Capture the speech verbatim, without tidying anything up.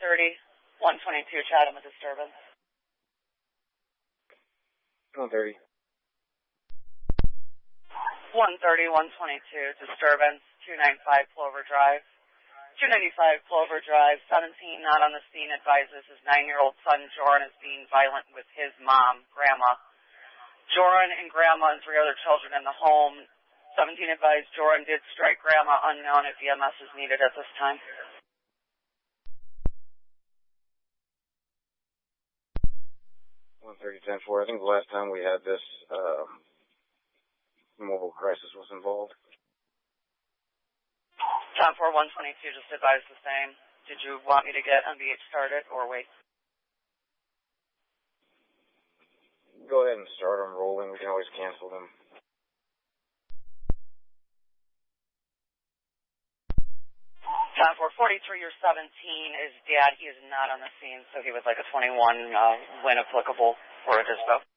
thirty, one twenty-two, Chatham, a disturbance. one thirty. one thirty, one twenty-two, disturbance, two ninety-five Clover Drive. two ninety-five Clover Drive, seventeen, not on the scene, advises his nine-year-old son, Joran, is being violent with his mom, Grandma. Joran and Grandma and three other children in the home. seventeen advised Joran did strike Grandma, unknown if E M S is needed at this time. one thirty, ten four. I think the last time we had this, um, mobile crisis was involved. ten four, one twenty-two, just advised the same. Did you want me to get M B H started or wait? Go ahead and start them rolling. We can always cancel them. ten four, forty-three, you're seventeen. Is dad, he is not on the scene, so he was like a twenty-one uh, when applicable for a dispo.